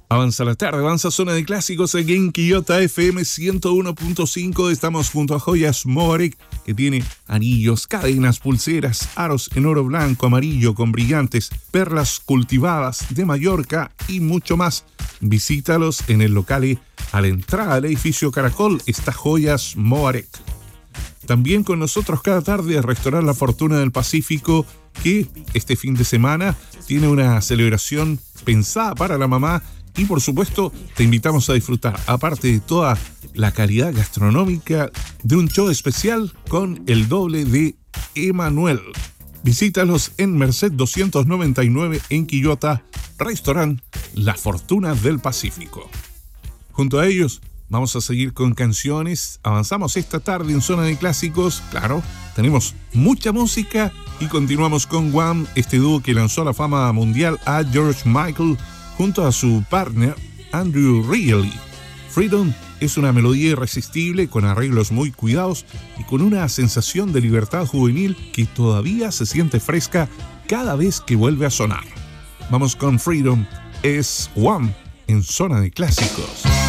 Avanza la tarde, avanza Zona de Clásicos aquí en Quillota FM 101.5. Estamos junto a Joyas Mobarek, que tiene anillos, cadenas, pulseras, aros en oro blanco, amarillo con brillantes, perlas cultivadas de Mallorca y mucho más. Visítalos en el local a la entrada del edificio Caracol. Está Joyas Mobarek. También con nosotros cada tarde Restaurant La Fortuna del Pacífico, que este fin de semana tiene una celebración pensada para la mamá. Y por supuesto, te invitamos a disfrutar, aparte de toda la calidad gastronómica, de un show especial con el doble de Emanuel. Visítalos en Merced 299 en Quillota, Restaurant La Fortuna del Pacífico. Junto a ellos, vamos a seguir con canciones. Avanzamos esta tarde en Zona de Clásicos. Claro, tenemos mucha música y continuamos con Wham, este dúo que lanzó a la fama mundial a George Michael junto a su partner Andrew Riley. Freedom es una melodía irresistible con arreglos muy cuidados y con una sensación de libertad juvenil que todavía se siente fresca cada vez que vuelve a sonar. Vamos con Freedom, es Wham en Zona de Clásicos.